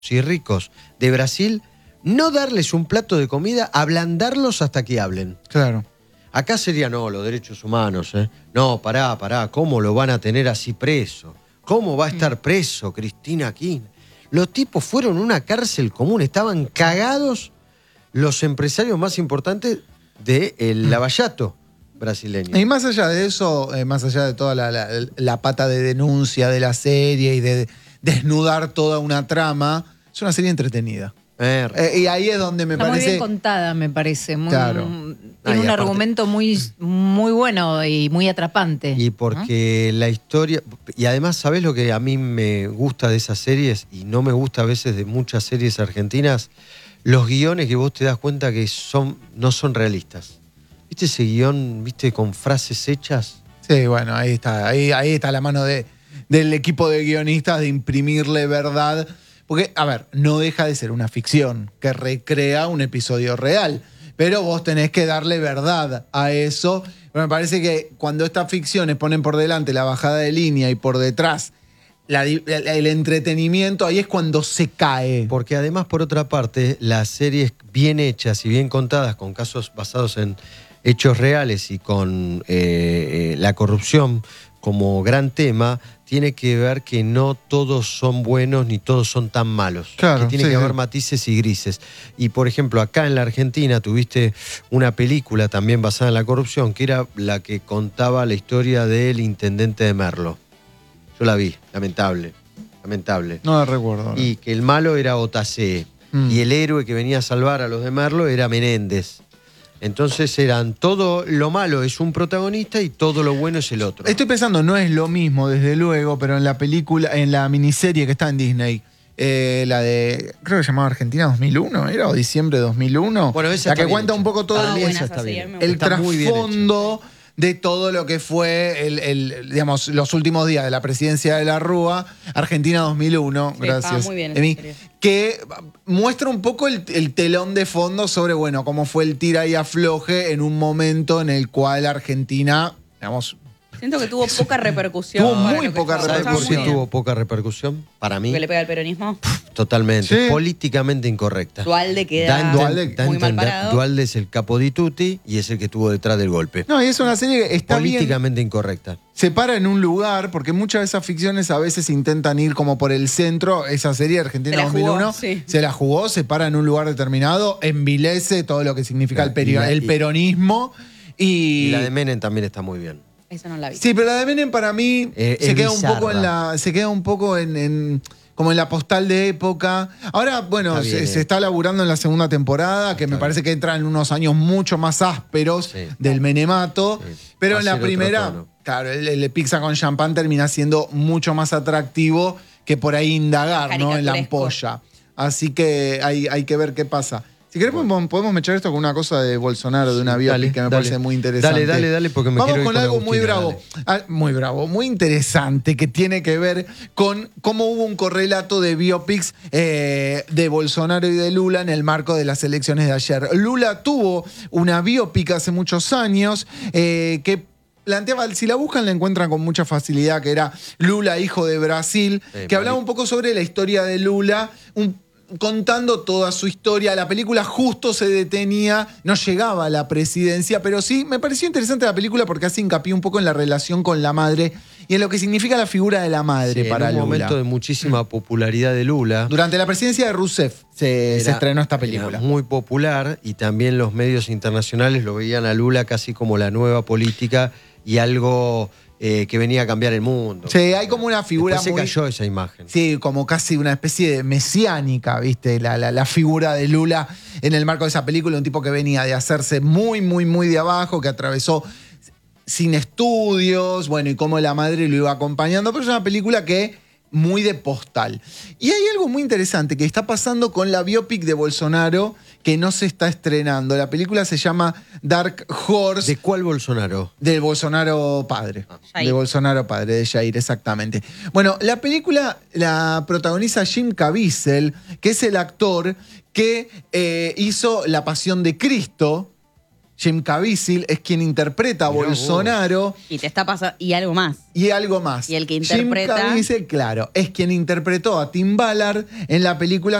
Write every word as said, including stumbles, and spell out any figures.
y ricos de Brasil, no darles un plato de comida, ablandarlos hasta que hablen. Claro. Acá sería, no, los derechos humanos, ¿eh? No, pará, pará, ¿cómo lo van a tener así preso? ¿Cómo va a estar preso Cristina Kirchner? Los tipos fueron a una cárcel común, estaban cagados los empresarios más importantes del Lavallato brasileño. Y más allá de eso, eh, más allá de toda la, la, la pata de denuncia de la serie y de desnudar toda una trama, es una serie entretenida. Eh, eh, y ahí es donde me Está parece... muy bien contada, me parece. Muy, Claro. Tiene Ah, y un aparte- argumento muy, muy bueno y muy atrapante. Y porque la historia... Y además, ¿sabés lo que a mí me gusta de esas series? Y no me gusta a veces de muchas series argentinas. Los guiones que vos te das cuenta que son no son realistas. ¿Viste ese guión, viste, con frases hechas? Sí, bueno, ahí está. Ahí, ahí está la mano de, del equipo de guionistas de imprimirle verdad. Porque, a ver, no deja de ser una ficción que recrea un episodio real. Pero vos tenés que darle verdad a eso. Pero me parece que cuando estas ficciones ponen por delante la bajada de línea y por detrás la, el entretenimiento, ahí es cuando se cae. Porque además, por otra parte, las series bien hechas y bien contadas, con casos basados en hechos reales y con eh, eh, la corrupción como gran tema, tiene que ver que no todos son buenos ni todos son tan malos. Claro, que tiene sí, que sí. haber matices y grises. Y por ejemplo, acá en la Argentina tuviste una película también basada en la corrupción, que era la que contaba la historia del intendente de Merlo. Yo la vi, lamentable, lamentable. No la recuerdo. Y que el malo era Otacé. Mm. Y el héroe que venía a salvar a los de Merlo era Menéndez. Entonces eran todo lo malo es un protagonista y todo lo bueno es el otro. Estoy pensando, no es lo mismo, desde luego, pero en la película, en la miniserie que está en Disney, eh, la de, creo que se llamaba Argentina dos mil uno, ¿era? O diciembre de dos mil uno. Bueno, esa la está que bien cuenta hecha. un poco todo Ah, el, buena esa esa está serie, bien. me el gusta. Está muy bien trasfondo de todo lo que fue el, el, digamos, los últimos días de la presidencia de la Rúa, Argentina dos mil uno, Sí, gracias, estaba muy bien esa Emi, serie. que muestra un poco el, el telón de fondo sobre, bueno, cómo fue el tira y afloje en un momento en el cual Argentina, digamos, Siento que tuvo poca repercusión. Tuvo para muy lo que poca estaba. ¿Sabes Estaba por muy qué bien. tuvo poca repercusión? Para mí, ¿Que le pega al peronismo? totalmente. Sí. Políticamente incorrecta. Dualde Da queda a enten- Dualde da a muy mal entender- parado. Dualde es el capo di tutti y es el que estuvo detrás del golpe. no, y es una serie que está bien, Políticamente incorrecta. se para en un lugar, porque muchas de esas ficciones a veces intentan ir como por el centro. Esa serie Argentina Se la dos mil uno jugó, sí. se la jugó, se para en un lugar determinado, envilece todo lo que significa el, peri- Y la- el y- peronismo. Y, Y la de Menem también está muy bien. Esa no la vi. Sí, pero la de Menem para mí Eh, se es queda un bizarra. poco en la. Se queda un poco en. en- como en la postal de época. Ahora, bueno, Está se, bien. se está laburando en la segunda temporada, que Está me parece que entra en unos años mucho más ásperos Sí. del Menemato. Sí. Pero Va en a la ser otro primera, tono. claro, el, el pizza con champán termina siendo mucho más atractivo que por ahí indagar, ¿no? En la Caricaturesco. ampolla. Así que hay, hay que ver qué pasa. Si queremos, podemos mechar esto con una cosa de Bolsonaro, de una biopic Dale, que me dale. parece muy interesante. Dale, dale, dale, porque me Vamos quiero ir con con algo Agustina, muy bravo. dale. Ah, muy bravo, muy interesante, que tiene que ver con cómo hubo un correlato de biopics eh, de Bolsonaro y de Lula en el marco de las elecciones de ayer. Lula tuvo una biopic hace muchos años eh, que planteaba, si la buscan la encuentran con mucha facilidad, que era Lula, hijo de Brasil, Sí, que hablaba Mari- un poco sobre la historia de Lula, un contando toda su historia. La película justo se detenía, no llegaba a la presidencia, pero sí me pareció interesante la película porque hace hincapié un poco en la relación con la madre y en lo que significa la figura de la madre Sí, para en un Lula. momento de muchísima popularidad de Lula. Durante la presidencia de Rousseff se, se Era- estrenó esta era película. muy popular y también los medios internacionales lo veían a Lula casi como la nueva política y algo eh, que venía a cambiar el mundo. Sí, hay como una figura Después muy... se cayó esa imagen. Sí, como casi una especie de mesiánica, ¿viste? La, la, la figura de Lula en el marco de esa película, un tipo que venía de hacerse muy, muy, muy de abajo, que atravesó sin estudios, bueno, y cómo la madre lo iba acompañando, pero es una película que muy de postal. Y hay algo muy interesante que está pasando con la biopic de Bolsonaro que no se está estrenando. La película se llama Dark Horse. ¿De cuál Bolsonaro? Del Bolsonaro padre. Jair. De Bolsonaro padre, de Jair, exactamente. Bueno, la película la protagoniza Jim Caviezel, que es el actor que eh, hizo La Pasión de Cristo. Jim Caviezel es quien interpreta a Mirá vos. Bolsonaro. Y te está pasando. Y algo más. Y algo más. Y el que interpreta- Jim Caviezel, claro, es quien interpretó a Tim Ballard en la película